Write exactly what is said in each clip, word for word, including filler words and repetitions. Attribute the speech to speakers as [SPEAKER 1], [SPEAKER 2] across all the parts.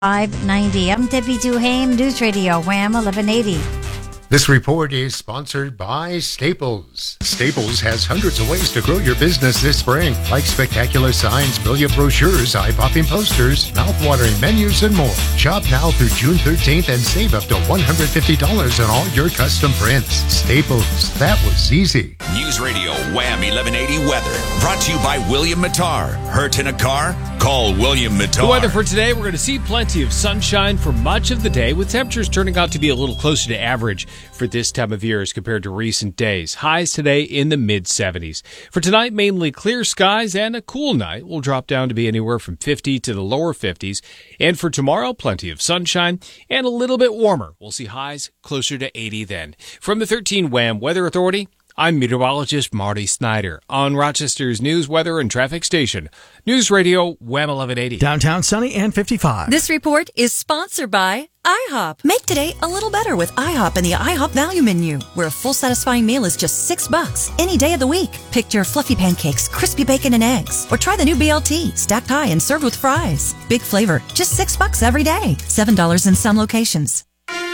[SPEAKER 1] five ninety. I'm Debbie Duhame, News Radio, Wham eleven eighty.
[SPEAKER 2] This report is sponsored by Staples. Staples has hundreds of ways to grow your business this spring, like spectacular signs, brilliant brochures, eye-popping posters, mouth-watering menus, and more. Shop now through June thirteenth and save up to one hundred fifty dollars on all your custom prints. Staples, that was easy.
[SPEAKER 3] News Radio Wham eleven eighty weather, brought to you by William Mattar. Hurt in a car? Call William Mattar.
[SPEAKER 4] The weather for today, we're going to see plenty of sunshine for much of the day, with temperatures turning out to be a little closer to average for this time of year as compared to recent days. Highs today in the mid seventies. For tonight, mainly clear skies and a cool night. Will drop down to be anywhere from fifty to the lower fifties. And for tomorrow, plenty of sunshine and a little bit warmer. We'll see highs closer to eighty then. From the thirteen Wham Weather Authority, I'm meteorologist Marty Snyder on Rochester's news, weather, and traffic station. News Radio Wham eleven eighty.
[SPEAKER 5] Downtown sunny and fifty-five.
[SPEAKER 6] This report is sponsored by IHOP. Make today a little better with IHOP and the IHOP Value Menu, where a full satisfying meal is just six bucks any day of the week. Pick your fluffy pancakes, crispy bacon and eggs, or try the new B L T, stacked high and served with fries. Big flavor, just six bucks every day. Seven dollars in some locations.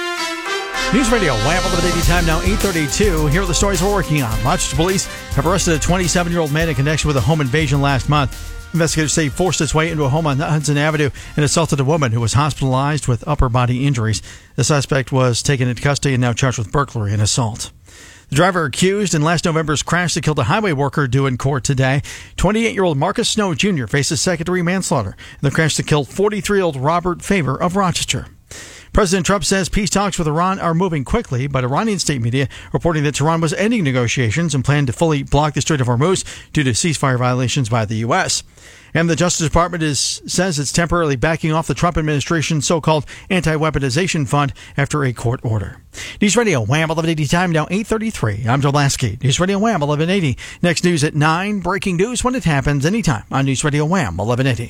[SPEAKER 5] News Radio, Wham eleven eighty, time now eight thirty-two. Here are the stories we're working on. Rochester police have arrested a twenty-seven-year-old man in connection with a home invasion last month. Investigators say he forced his way into a home on Hudson Avenue and assaulted a woman who was hospitalized with upper body injuries. The suspect was taken into custody and now charged with burglary and assault. The driver accused in last November's crash that killed a highway worker due in court today. twenty-eight-year-old Marcus Snow Junior faces second-degree manslaughter in the crash that killed forty-three-year-old Robert Favor of Rochester. President Trump says peace talks with Iran are moving quickly, but Iranian state media reporting that Tehran was ending negotiations and planned to fully block the Strait of Hormuz due to ceasefire violations by the U S. And the Justice Department is, says it's temporarily backing off the Trump administration's so-called anti-weaponization fund after a court order. News Radio Wham eleven eighty, time now eight thirty-three. I'm Joe Lasky. News Radio Wham eleven eighty. Next news at nine. Breaking news when it happens anytime on News Radio Wham eleven eighty.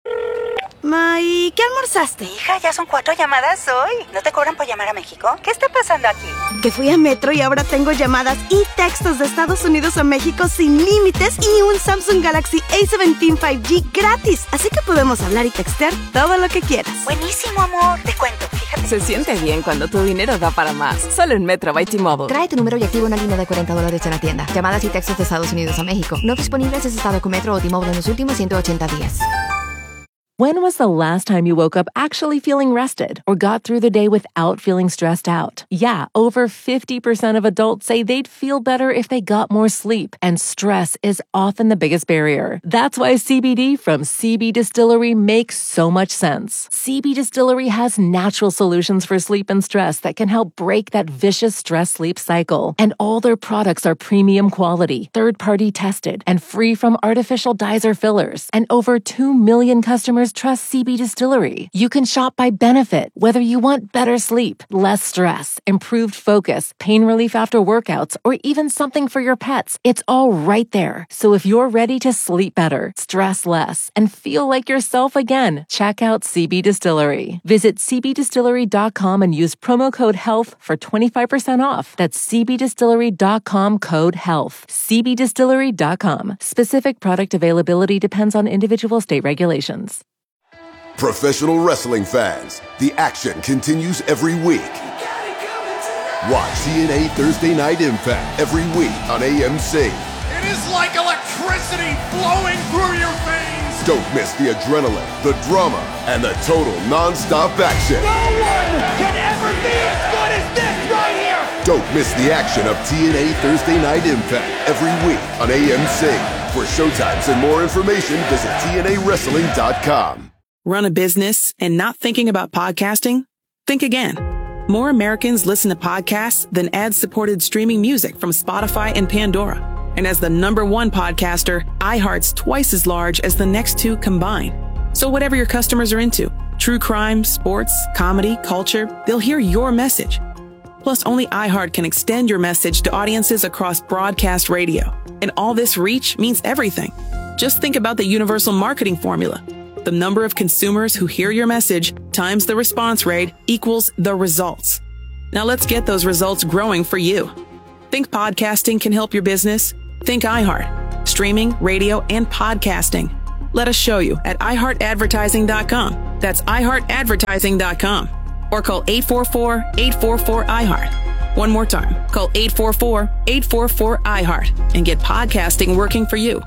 [SPEAKER 7] Ma, ¿y qué almorzaste? Hija, ya son cuatro llamadas hoy. ¿No te cobran por llamar a México? ¿Qué está pasando aquí? Que fui a Metro y ahora tengo llamadas y textos de Estados Unidos a México sin límites y un Samsung Galaxy A diecisiete cinco G gratis. Así que podemos hablar y textear todo lo que quieras. Buenísimo, amor. Te cuento, fíjate.
[SPEAKER 8] Se siente bien cuando tu dinero da para más. Solo en Metro by T-Mobile.
[SPEAKER 9] Trae tu número y activa una línea de cuarenta dólares en la tienda. Llamadas y textos de Estados Unidos a México. No disponibles si has estado con Metro o T-Mobile en los últimos ciento ochenta días.
[SPEAKER 10] When was the last time you woke up actually feeling rested or got through the day without feeling stressed out? Yeah, over fifty percent of adults say they'd feel better if they got more sleep, and stress is often the biggest barrier. That's why C B D from C B Distillery makes so much sense. C B Distillery has natural solutions for sleep and stress that can help break that vicious stress-sleep cycle. And all their products are premium quality, third-party tested, and free from artificial dyes or fillers. And over two million customers trust C B Distillery. You can shop by benefit, whether you want better sleep, less stress, improved focus, pain relief after workouts, or even something for your pets. It's all right there. So if you're ready to sleep better, stress less, and feel like yourself again, check out C B Distillery. Visit c b distillery dot com and use promo code HEALTH for twenty-five percent off. That's c b distillery dot com code HEALTH. c b distillery dot com. Specific product availability depends on individual state regulations.
[SPEAKER 11] Professional wrestling fans, the action continues every week. Watch T N A Thursday Night Impact every week on A M C.
[SPEAKER 12] It is like electricity flowing through your veins.
[SPEAKER 11] Don't miss the adrenaline, the drama, and the total non-stop action.
[SPEAKER 12] No one can ever be as good as this right here.
[SPEAKER 11] Don't miss the action of T N A Thursday Night Impact every week on A M C. For showtimes and more information, visit T N A wrestling dot com.
[SPEAKER 13] Run a business and not thinking about podcasting? Think again. More Americans listen to podcasts than ad-supported streaming music from Spotify and Pandora. And as the number one podcaster, iHeart's twice as large as the next two combined. So whatever your customers are into, true crime, sports, comedy, culture, they'll hear your message. Plus, only iHeart can extend your message to audiences across broadcast radio. And all this reach means everything. Just think about the universal marketing formula. The number of consumers who hear your message times the response rate equals the results. Now let's get those results growing for you. Think podcasting can help your business? Think iHeart. Streaming, radio, and podcasting. Let us show you at i heart advertising dot com. That's i heart advertising dot com. Or call eight four four, eight four four, I heart. One more time, call eight four four, eight four four, I heart and get podcasting working for you.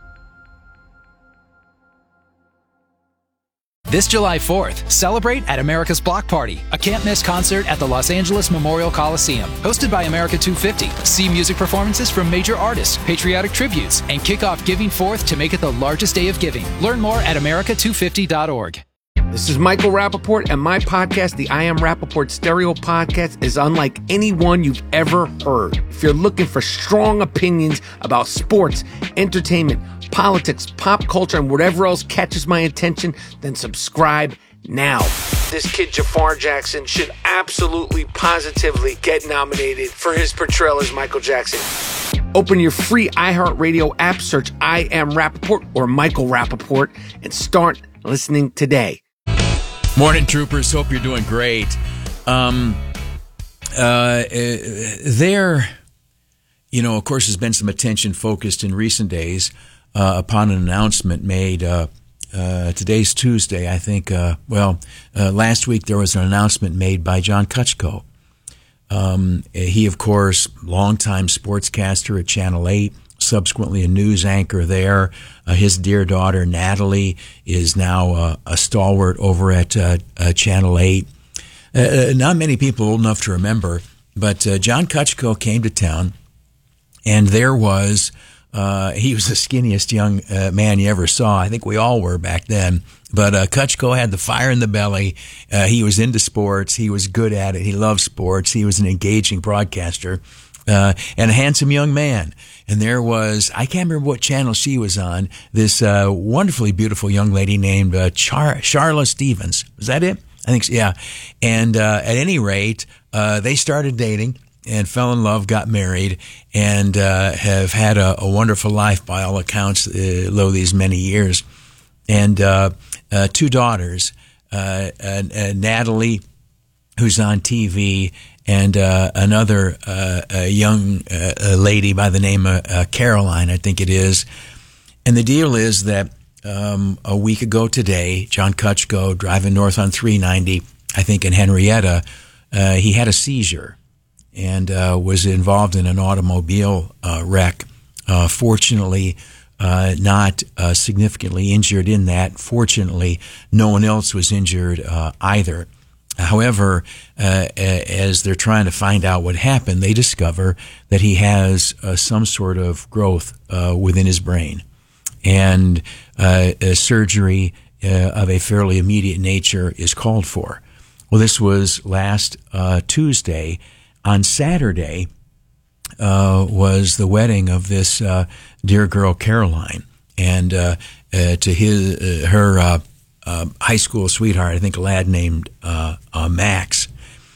[SPEAKER 14] This July fourth, celebrate at America's Block Party, a can't-miss concert at the Los Angeles Memorial Coliseum. Hosted by America two fifty, see music performances from major artists, patriotic tributes, and kick off Giving Fourth to make it the largest day of giving. Learn more at america two fifty dot org.
[SPEAKER 15] This is Michael Rappaport, and my podcast, the I Am Rappaport Stereo Podcast, is unlike any one you've ever heard. If you're looking for strong opinions about sports, entertainment, politics, pop culture, and whatever else catches my attention, then subscribe now. This kid, Jafar Jackson, should absolutely, positively get nominated for his portrayal as Michael Jackson. Open your free iHeartRadio app, search I Am Rappaport or Michael Rappaport, and start listening today.
[SPEAKER 16] Morning, troopers. Hope you're doing great. Um, uh, uh, there, you know, of course, there's been some attention focused in recent days uh, upon an announcement made. Uh, uh, today's Tuesday, I think. Uh, well, uh, last week there was an announcement made by John Kutchko. Um, he, of course, longtime sportscaster at Channel eight. Subsequently a news anchor there. Uh, his dear daughter, Natalie, is now uh, a stalwart over at uh, uh, Channel eight. Uh, not many people old enough to remember, but uh, John Kutchko came to town, and there was, uh, he was the skinniest young uh, man you ever saw. I think we all were back then. But uh, Kutchko had the fire in the belly. Uh, he was into sports. He was good at it. He loved sports. He was an engaging broadcaster. Uh, and a handsome young man. And there was, I can't remember what channel she was on, this uh, wonderfully beautiful young lady named uh, Char- Charla Stevens. Was that it? I think so, yeah. And uh, at any rate, uh, they started dating and fell in love, got married, and uh, have had a, a wonderful life by all accounts, uh, lo these many years. And uh, uh, two daughters, uh, uh, uh, Natalie, who's on T V, and uh, another uh, a young uh, lady by the name of uh, Caroline, I think it is. And the deal is that um, a week ago today, John Kutchko, driving north on three ninety, I think in Henrietta, uh, he had a seizure and uh, was involved in an automobile uh, wreck. Uh, fortunately, uh, not uh, significantly injured in that. Fortunately, no one else was injured uh, either. However, uh, as they're trying to find out what happened, they discover that he has uh, some sort of growth uh, within his brain. And uh, a surgery uh, of a fairly immediate nature is called for. Well, this was last uh, Tuesday. On Saturday uh, was the wedding of this uh, dear girl, Caroline. And uh, uh, to his, uh, her... Uh, Uh, high school sweetheart, I think a lad named uh, uh, Max.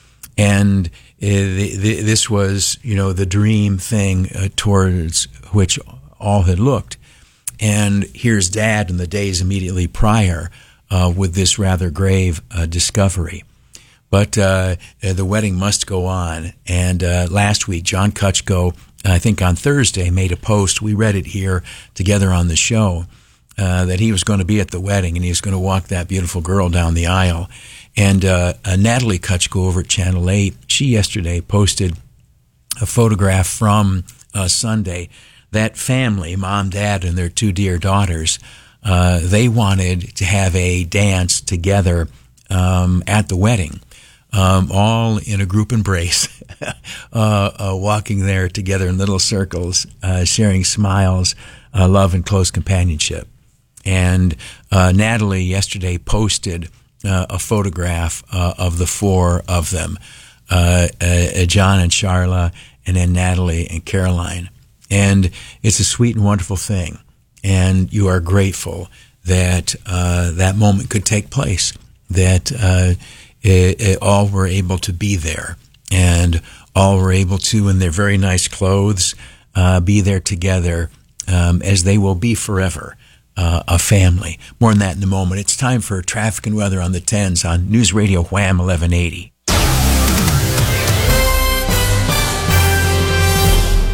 [SPEAKER 16] And uh, the, the, this was, you know, the dream thing uh, towards which all had looked. And here's Dad in the days immediately prior uh, with this rather grave uh, discovery. But uh, the wedding must go on. And uh, last week, John Kutchko, I think on Thursday, made a post. We read it here together on the show. Uh, that he was going to be at the wedding and he was going to walk that beautiful girl down the aisle. And uh, uh, Natalie Kutchko over at Channel eight, she yesterday posted a photograph from uh, Sunday. That family, mom, dad, and their two dear daughters, uh, they wanted to have a dance together um, at the wedding, um, all in a group embrace, uh, uh, walking there together in little circles, uh, sharing smiles, uh, love, and close companionship. And uh, Natalie yesterday posted uh, a photograph uh, of the four of them, uh, uh, John and Charla, and then Natalie and Caroline. And it's a sweet and wonderful thing. And you are grateful that uh, that moment could take place, that uh, it, it, all were able to be there, and all were able to, in their very nice clothes, uh, be there together um, as they will be forever. Uh, a family. More on that in a moment. It's time for traffic and weather on the tens on News Radio Wham eleven eighty.
[SPEAKER 9] From the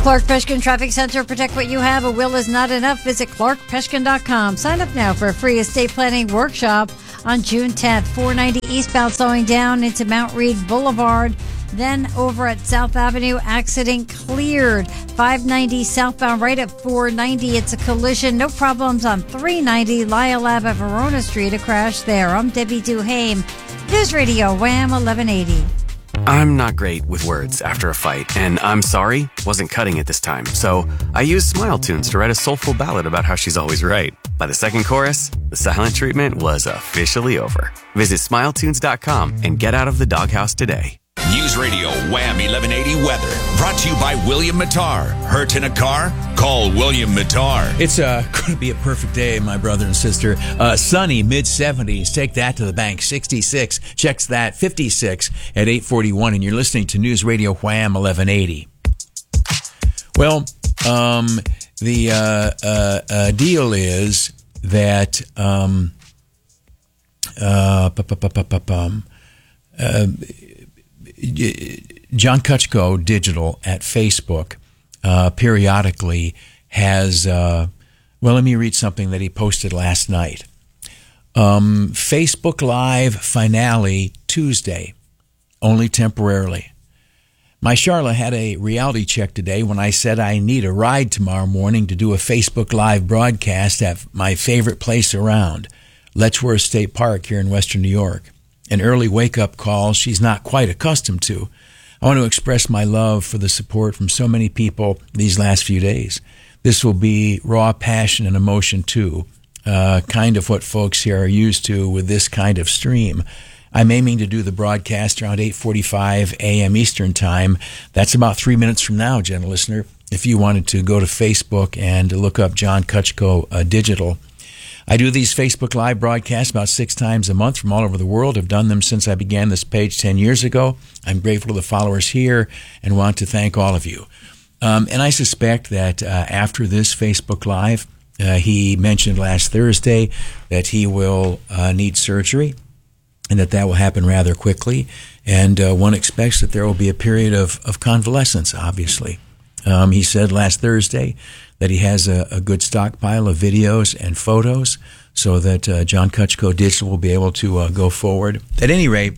[SPEAKER 1] Clark Peshkin Traffic Center. Protect what you have. A will is not enough. Visit clark peshkin dot com. Sign up now for a free estate planning workshop on June tenth. four ninety eastbound slowing down into Mount Reed Boulevard. Then over at South Avenue, accident cleared. five ninety southbound right at four ninety. It's a collision. No problems on three ninety. Lyle Ave at Verona Street. A crash there. I'm Debbie Duhame. News Radio Wham eleven eighty.
[SPEAKER 17] I'm not great with words after a fight, and I'm sorry wasn't cutting it this time. So I used Smile Tunes to write a soulful ballad about how she's always right. By the second chorus, the silent treatment was officially over. Visit smile tunes dot com and get out of the doghouse today.
[SPEAKER 3] News Radio Wham eleven eighty weather. Brought to you by William Mattar. Hurt in a car? Call William Mattar.
[SPEAKER 16] It's uh, going to be a perfect day, my brother and sister. Uh, sunny, mid seventies. Take that to the bank. sixty-six. Checks that. fifty-six at eight forty-one. And you're listening to News Radio Wham eleven eighty. Well, um, the uh, uh, uh, deal is that um, uh, um, uh, John Kutchko Digital at Facebook uh, periodically has, uh, well, let me read something that he posted last night. Um, Facebook Live finale Tuesday, only temporarily. My Charlotte had a reality check today when I said I need a ride tomorrow morning to do a Facebook Live broadcast at my favorite place around, Letchworth State Park here in Western New York. An early wake-up call she's not quite accustomed to. I want to express my love for the support from so many people these last few days. This will be raw passion and emotion, too, uh, kind of what folks here are used to with this kind of stream. I'm aiming to do the broadcast around eight forty-five a.m. Eastern Time. That's about three minutes from now, gentle listener, if you wanted to go to Facebook and look up John Kutchko uh, Digital. I do these Facebook Live broadcasts about six times a month from all over the world. I've done them since I began this page ten years ago. I'm grateful to the followers here and want to thank all of you. Um, and I suspect that uh, after this Facebook Live, uh, he mentioned last Thursday that he will uh, need surgery and that that will happen rather quickly. And uh, one expects that there will be a period of, of convalescence, obviously. Um, he said last Thursday that he has a, a good stockpile of videos and photos so that uh, John Kutchko Digital will be able to uh, go forward. At any rate,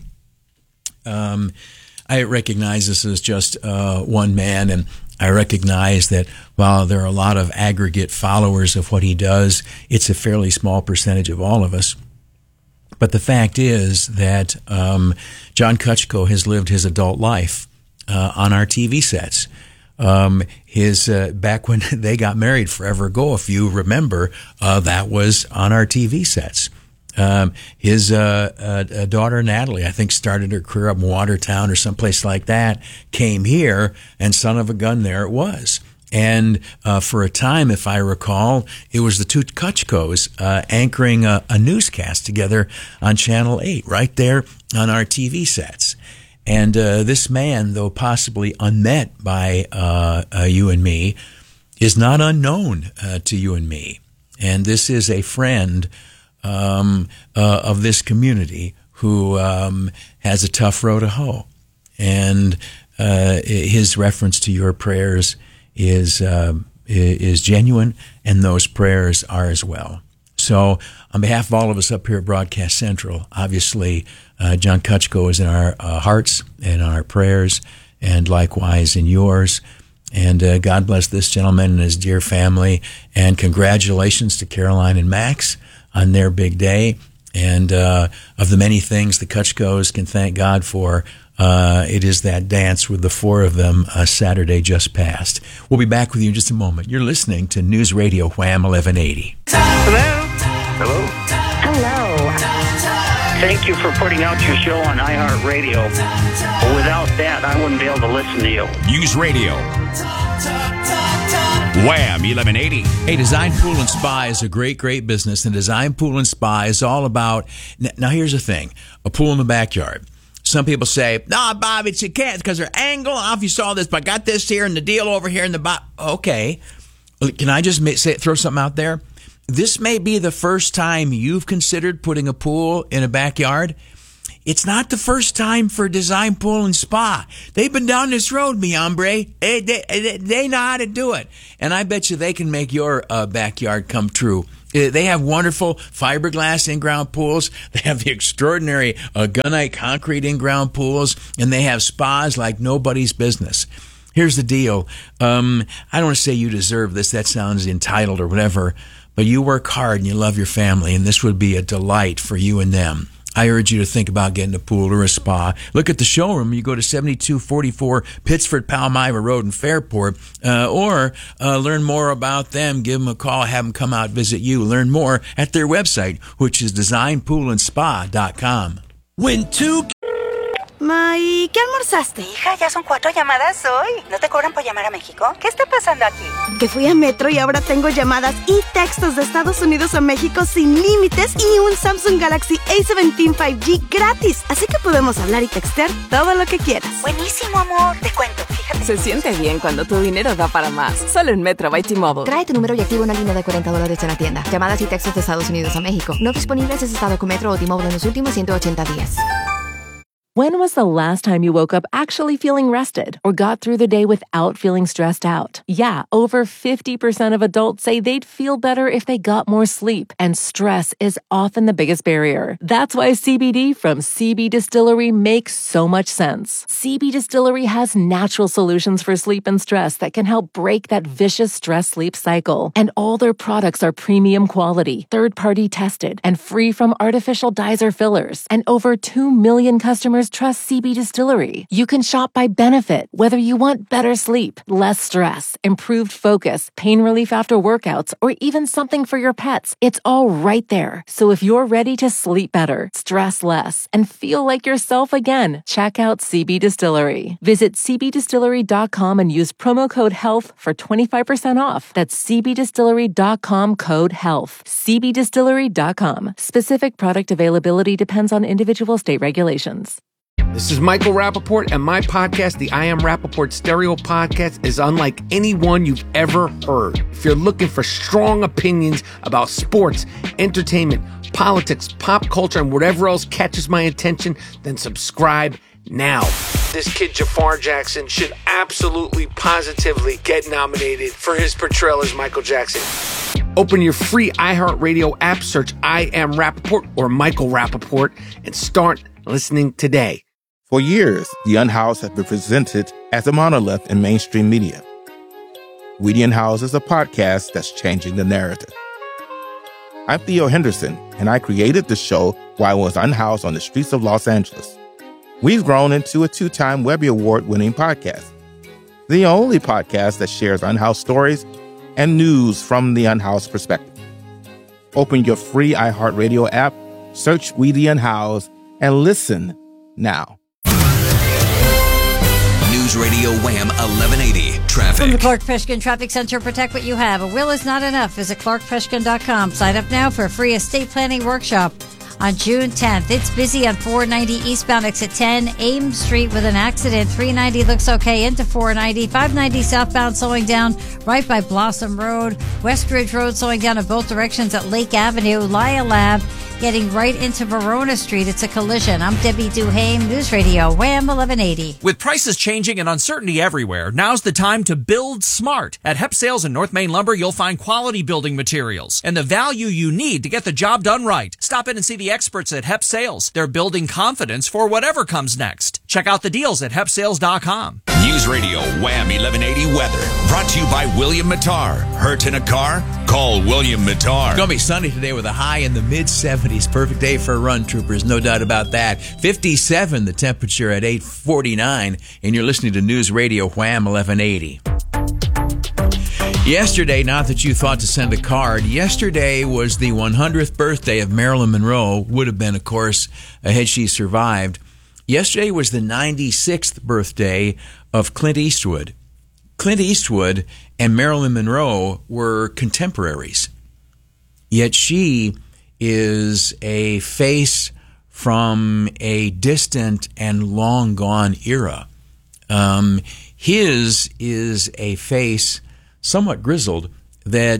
[SPEAKER 16] um, I recognize this as just uh, one man, and I recognize that while there are a lot of aggregate followers of what he does, it's a fairly small percentage of all of us. But the fact is that um, John Kutchko has lived his adult life uh, on our T V sets. Um, his, uh, back when they got married forever ago, if you remember, uh, that was on our T V sets. Um, his, uh, uh, daughter Natalie, I think, started her career up in Watertown or someplace like that, came here, and son of a gun, there it was. And, uh, for a time, if I recall, it was the two Kutchkos, uh, anchoring a, a newscast together on Channel eight, right there on our T V sets. And uh, this man, though possibly unmet by uh, uh, you and me, is not unknown uh, to you and me. And this is a friend um, uh, of this community who um, has a tough row to hoe. And uh, his reference to your prayers is uh, is genuine, and those prayers are as well. So on behalf of all of us up here at Broadcast Central, obviously, uh, John Kutchko is in our uh, hearts and our prayers, and likewise in yours. And uh, God bless this gentleman and his dear family. And congratulations to Caroline and Max on their big day. And uh, of the many things the Kutchkos can thank God for, uh, it is that dance with the four of them uh, Saturday just passed. We'll be back with you in just a moment. You're listening to News Radio Wham eleven eighty.
[SPEAKER 18] Hello?
[SPEAKER 19] Hello?
[SPEAKER 18] Hello. Thank you for putting out your show on iHeartRadio. Without that, I wouldn't be able to listen to you.
[SPEAKER 3] News Radio. Wham eleven eighty.
[SPEAKER 16] Hey, Design Pool and Spa is a great, great business, and Design Pool and Spa is all about. Now, here's the thing: a pool in the backyard. Some people say, "No, Bob, it's you can't because they're angle." I don't know if you saw this, but I got this here and the deal over here in the bottom. Okay, can I just say, throw something out there? This may be the first time you've considered putting a pool in a backyard. It's not the first time for Design Pool and Spa. They've been down this road, mi hombre. They, they, they know how to do it. And I bet you they can make your uh, backyard come true. They have wonderful fiberglass in-ground pools. They have the extraordinary uh, gunite concrete in-ground pools. And they have spas like nobody's business. Here's the deal. Um, I don't want to say you deserve this. That sounds entitled or whatever. But you work hard and you love your family. And this would be a delight for you and them. I urge you to think about getting a pool or a spa. Look at the showroom. You go to seventy-two forty-four Pittsford Palmyra Road in Fairport, uh, or uh, learn more about them. Give them a call. Have them come out visit you. Learn more at their website, which is design pool and spa dot com.
[SPEAKER 19] When two...
[SPEAKER 7] Ma, ¿y qué almorzaste?
[SPEAKER 20] Hija, ya son cuatro llamadas hoy. ¿No te cobran por llamar a México? ¿Qué está pasando aquí?
[SPEAKER 7] Que fui a Metro y ahora tengo llamadas y textos de Estados Unidos a México sin límites y un Samsung Galaxy A diecisiete cinco G gratis. Así que podemos hablar y textear todo lo que quieras.
[SPEAKER 20] Buenísimo, amor. Te cuento, fíjate.
[SPEAKER 8] Se siente bien cuando tu dinero da para más. Solo en Metro by T-Mobile.
[SPEAKER 9] Trae tu número y activa una línea de cuarenta dólares en la tienda. Llamadas y textos de Estados Unidos a México. No disponibles en estado con Metro o T-Mobile en los últimos ciento ochenta días.
[SPEAKER 10] When was the last time you woke up actually feeling rested or got through the day without feeling stressed out? Yeah, over fifty percent of adults say they'd feel better if they got more sleep, and stress is often the biggest barrier. That's why C B D from C B Distillery makes so much sense. C B Distillery has natural solutions for sleep and stress that can help break that vicious stress-sleep cycle. And all their products are premium quality, third-party tested, and free from artificial dyes or fillers. And over two million customers trust C B Distillery. You can shop by benefit, whether you want better sleep, less stress, improved focus, pain relief after workouts, or even something for your pets. It's all right there. So if you're ready to sleep better, stress less, and feel like yourself again, check out C B Distillery. Visit c b distillery dot com and use promo code HEALTH for twenty-five percent off. That's c b distillery dot com code HEALTH. c b distillery dot com. Specific product availability depends on individual state regulations.
[SPEAKER 15] This is Michael Rappaport, and my podcast, the I Am Rappaport Stereo Podcast, is unlike any one you've ever heard. If you're looking for strong opinions about sports, entertainment, politics, pop culture, and whatever else catches my attention, then subscribe now. This kid, Jafar Jackson, should absolutely, positively get nominated for his portrayal as Michael Jackson. Open your free iHeartRadio app, search I Am Rappaport or Michael Rappaport, and start listening today.
[SPEAKER 21] For years, The Unhoused has been presented as a monolith in mainstream media. We The Unhoused is a podcast that's changing the narrative. I'm Theo Henderson, and I created the show while I was unhoused on the streets of Los Angeles. We've grown into a two-time Webby Award-winning podcast, the only podcast that shares unhoused stories and news from the unhoused perspective. Open your free iHeartRadio app, search We The Unhoused, and listen now.
[SPEAKER 3] News Radio Wham eleven eighty Traffic.
[SPEAKER 1] From the Clark Peshkin Traffic Center, protect what you have. A will is not enough. Visit clark peshkin dot com. Sign up now for a free estate planning workshop on June tenth. It's busy on four ninety eastbound exit ten, Ames Street with an accident. three ninety looks okay into four ninety. five ninety southbound slowing down right by Blossom Road. Westridge Road slowing down in both directions at Lake Avenue. Laya Lab getting right into Verona Street. It's a collision. I'm Debbie Duhame, News Radio Wham eleven eighty.
[SPEAKER 22] With prices changing and uncertainty everywhere, now's the time to build smart. At Hep Sales and North Main Lumber, you'll find quality building materials and the value you need to get the job done right. Stop in and see the experts at Hep Sales. They're building confidence for whatever comes next. Check out the deals at hep sales dot com.
[SPEAKER 3] News Radio Wham eleven eighty Weather. Brought to you by William Mattar. Hurt in a car? Call William Mattar.
[SPEAKER 16] It's going to be sunny today with a high in the mid seventies. Perfect day for a run, troopers. No doubt about that. fifty-seven, the temperature at eight forty-nine. And you're listening to News Radio Wham eleven eighty. Yesterday, not that you thought to send a card, yesterday was the one hundredth birthday of Marilyn Monroe. Would have been, of course, had she survived. Yesterday was the ninety-sixth birthday of Clint Eastwood. Clint Eastwood and Marilyn Monroe were contemporaries. Yet she is a face from a distant and long gone era. Um, his is a face somewhat grizzled that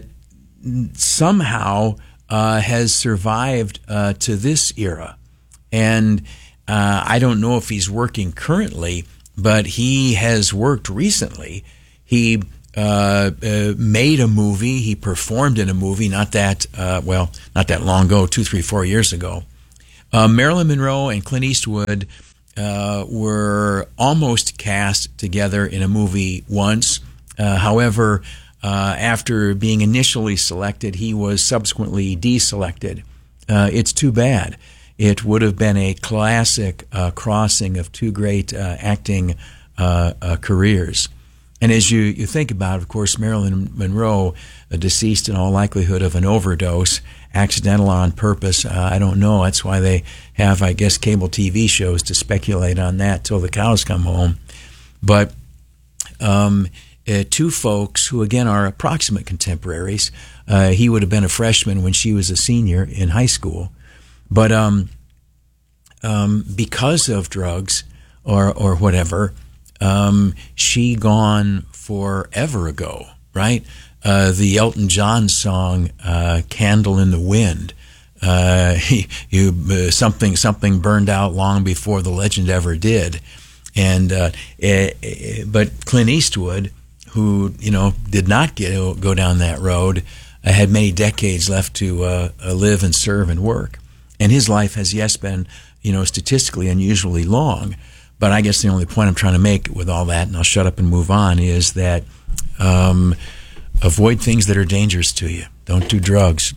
[SPEAKER 16] somehow uh, has survived uh, to this era. And Uh, I don't know if he's working currently, but he has worked recently. He uh, uh, made a movie. He performed in a movie not that, uh, well, not that long ago, two, three, four years ago. Uh, Marilyn Monroe and Clint Eastwood uh, were almost cast together in a movie once. Uh, however, uh, after being initially selected, he was subsequently deselected. Uh, it's too bad. It would have been a classic uh, crossing of two great uh, acting uh, uh, careers. And as you, you think about it, of course, Marilyn Monroe, uh, deceased in all likelihood of an overdose, accidental on purpose. Uh, I don't know. That's why they have, I guess, cable T V shows to speculate on that till the cows come home. But um, uh, two folks who, again, are approximate contemporaries. Uh, he would have been a freshman when she was a senior in high school. But um, um, because of drugs or or whatever, um, she gone forever ago, right? Uh, the Elton John song uh, "Candle in the Wind," uh, he, you, uh, something something burned out long before the legend ever did. And uh, uh, but Clint Eastwood, who you know did not get go down that road, uh, had many decades left to uh, live and serve and work. And his life has, yes, been, you know, statistically unusually long. But I guess the only point I'm trying to make with all that, and I'll shut up and move on, is that um, avoid things that are dangerous to you. Don't do drugs.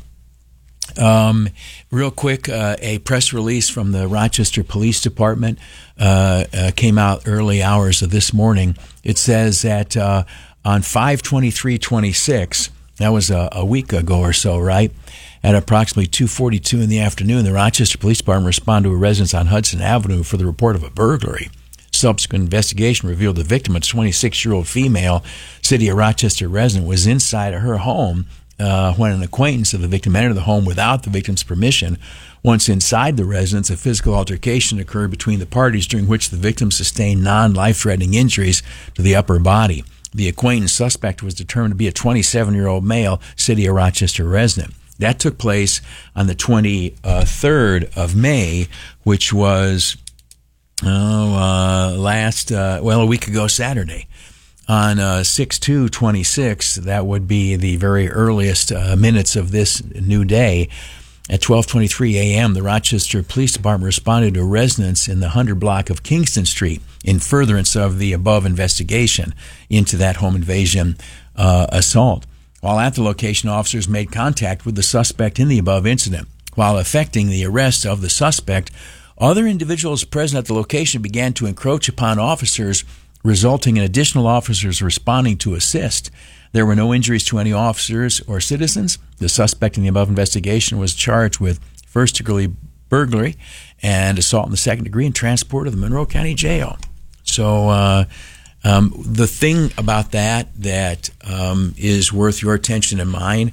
[SPEAKER 16] Um, real quick, uh, a press release from the Rochester Police Department uh, uh, came out early hours of this morning. It says that uh, on five twenty-three twenty-six, that was a, a week ago or so, right? At approximately two forty-two in the afternoon, the Rochester Police Department responded to a residence on Hudson Avenue for the report of a burglary. Subsequent investigation revealed the victim, a twenty-six-year-old female City of Rochester resident, was inside of her home uh, when an acquaintance of the victim entered the home without the victim's permission. Once inside the residence, a physical altercation occurred between the parties, during which the victim sustained non-life-threatening injuries to the upper body. The acquaintance suspect was determined to be a twenty-seven-year-old male City of Rochester resident. That took place on the twenty-third of May, which was oh, uh, last, uh, well, a week ago Saturday. On uh, six two twenty-six, that would be the very earliest uh, minutes of this new day. At twelve twenty-three a.m., the Rochester Police Department responded to a residence in the hundred block of Kingston Street in furtherance of the above investigation into that home invasion uh, assault. While at the location, officers made contact with the suspect in the above incident. While effecting the arrest of the suspect, other individuals present at the location began to encroach upon officers, resulting in additional officers responding to assist. There were no injuries to any officers or citizens. The suspect in the above investigation was charged with first-degree burglary and assault in the second degree and transport to the Monroe County Jail. So, uh, Um, the thing about that that um, is worth your attention and mine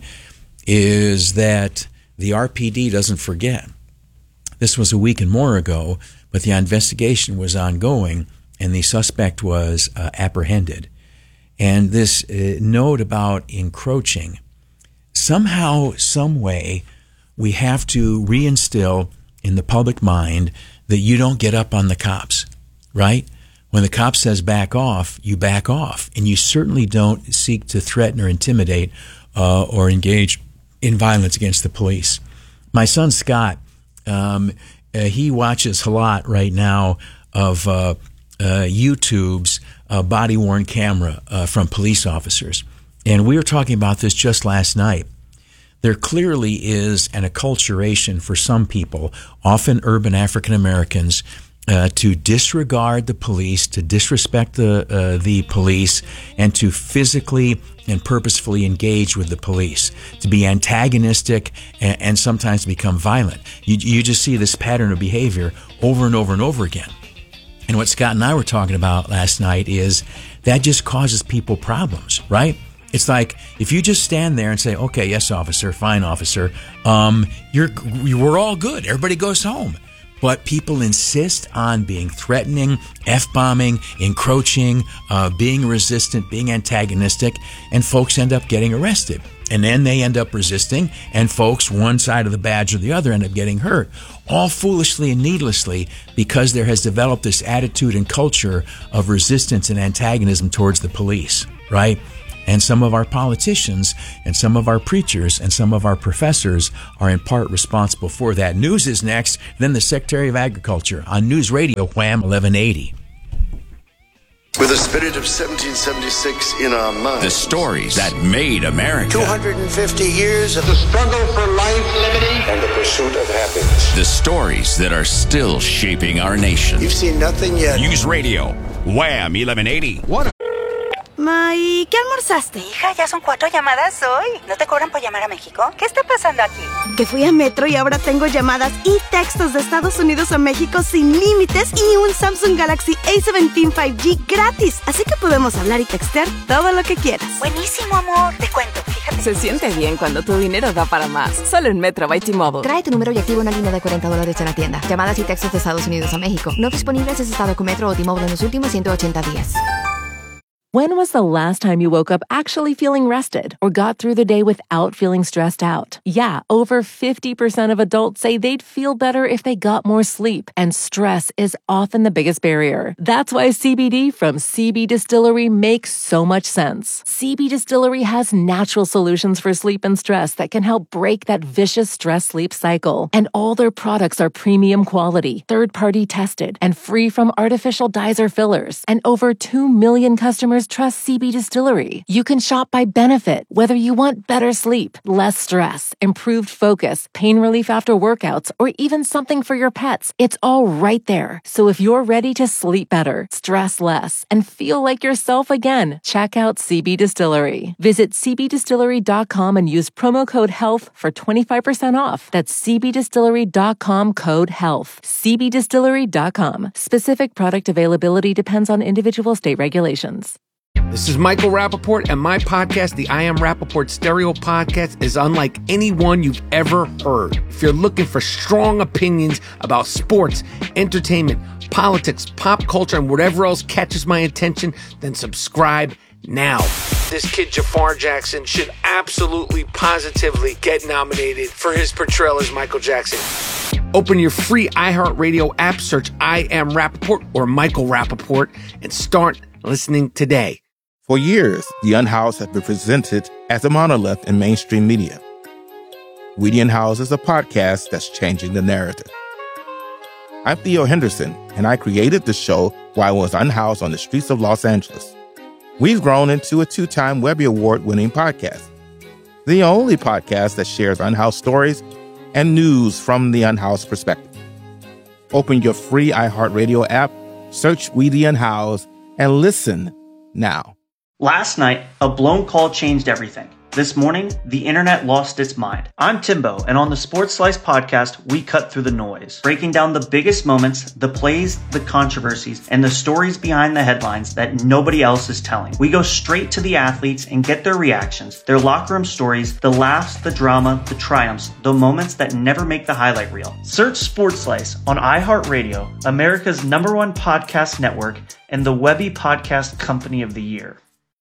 [SPEAKER 16] is that the R P D doesn't forget. This was a week and more ago, but the investigation was ongoing, and the suspect was uh, apprehended. And this uh, note about encroaching, somehow, some way, we have to reinstill in the public mind that you don't get up on the cops, right? When the cop says back off, you back off. And you certainly don't seek to threaten or intimidate uh, or engage in violence against the police. My son, Scott, um, uh, he watches a lot right now of uh, uh, YouTube's uh, body-worn camera uh, from police officers. And we were talking about this just last night. There clearly is an acculturation for some people, often urban African Americans, Uh, to disregard the police, to disrespect the uh, the police, and to physically and purposefully engage with the police, to be antagonistic and, and sometimes become violent. You, you just see this pattern of behavior over and over and over again. And what Scott and I were talking about last night is that just causes people problems, right? It's like if you just stand there and say, "Okay, yes, officer, fine, officer," um, you're we're all good. Everybody goes home. but people insist on being threatening, F-bombing, encroaching, uh, being resistant, being antagonistic, and folks end up getting arrested. And then they end up resisting, and folks, one side of the badge or the other, end up getting hurt. All foolishly and needlessly, because there has developed this attitude and culture of resistance and antagonism towards the police, right? And some of our politicians and some of our preachers and some of our professors are in part responsible for that. News is next, then the Secretary of Agriculture on News Radio, Wham eleven eighty.
[SPEAKER 2] With the spirit of seventeen seventy-six in our minds.
[SPEAKER 3] The stories that made America.
[SPEAKER 2] two hundred fifty years of the struggle for life, liberty, and the pursuit of happiness.
[SPEAKER 3] The stories that are still shaping our nation.
[SPEAKER 2] You've seen nothing yet.
[SPEAKER 3] News Radio, Wham eleven eighty.
[SPEAKER 2] What?
[SPEAKER 7] Ma, ¿y qué almorzaste?
[SPEAKER 20] Hija, ya son cuatro llamadas hoy. ¿No te cobran por llamar a México? ¿Qué está pasando aquí?
[SPEAKER 7] Que fui a Metro y ahora tengo llamadas y textos de Estados Unidos a México sin límites y un Samsung Galaxy A diecisiete cinco G gratis. Así que podemos hablar y textear todo lo que quieras.
[SPEAKER 20] Buenísimo, amor. Te cuento, fíjate.
[SPEAKER 8] Se siente bien cuando tu dinero da para más. Solo en Metro by T-Mobile.
[SPEAKER 9] Trae tu número y activa una línea de cuarenta dólares en la tienda. Llamadas y textos de Estados Unidos a México. No disponibles en estado con Metro o T-Mobile en los últimos ciento ochenta días.
[SPEAKER 10] When was the last time you woke up actually feeling rested or got through the day without feeling stressed out? Yeah, over fifty percent of adults say they'd feel better if they got more sleep, and stress is often the biggest barrier. That's why C B D from C B Distillery makes so much sense. C B Distillery has natural solutions for sleep and stress that can help break that vicious stress-sleep cycle. And all their products are premium quality, third-party tested, and free from artificial dyes or fillers. And over two million customers trust C B Distillery. You can shop by benefit, whether you want better sleep, less stress, improved focus, pain relief after workouts, or even something for your pets. It's all right there. So if you're ready to sleep better, stress less, and feel like yourself again, check out C B Distillery. Visit c b distillery dot com and use promo code HEALTH for twenty-five percent off. That's c b distillery dot com code HEALTH. c b distillery dot com. Specific product availability depends on individual state regulations.
[SPEAKER 15] This is Michael Rappaport, and my podcast, the I Am Rappaport Stereo Podcast, is unlike any one you've ever heard. If you're looking for strong opinions about sports, entertainment, politics, pop culture, and whatever else catches my attention, then subscribe now. This kid, Jafar Jackson, should absolutely, positively get nominated for his portrayal as Michael Jackson. Open your free iHeartRadio app, search I Am Rappaport or Michael Rappaport, and start listening today.
[SPEAKER 21] For years, The Unhoused have been presented as a monolith in mainstream media. We the Unhoused is a podcast that's changing the narrative. I'm Theo Henderson, and I created the show while I was unhoused on the streets of Los Angeles. We've grown into a two-time Webby Award-winning podcast, the only podcast that shares unhoused stories and news from the unhoused perspective. Open your free iHeartRadio app, search We the Unhoused, and listen now.
[SPEAKER 19] Last night, a blown call changed everything. This morning, the internet lost its mind. I'm Timbo, and on the Sports Slice podcast, we cut through the noise, breaking down the biggest moments, the plays, the controversies, and the stories behind the headlines that nobody else is telling. We go straight to the athletes and get their reactions, their locker room stories, the laughs, the drama, the triumphs, the moments that never make the highlight reel. Search Sports Slice on iHeartRadio, America's number one podcast network, and the Webby Podcast Company of the Year.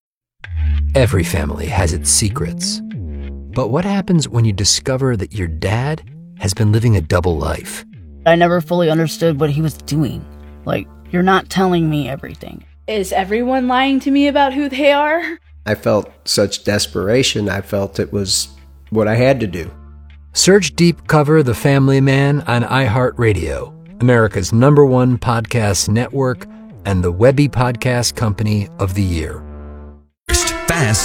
[SPEAKER 23] Every family has its secrets. But what happens when you discover that your dad has been living a double life?
[SPEAKER 24] I never fully understood what he was doing. Like, you're not telling me everything.
[SPEAKER 25] Is everyone lying to me about who they are?
[SPEAKER 26] I felt such desperation. I felt it was what I had to do.
[SPEAKER 23] Search Deep Cover The Family Man on iHeartRadio, America's number one podcast network, and the Webby Podcast Company of the Year.
[SPEAKER 3] Fast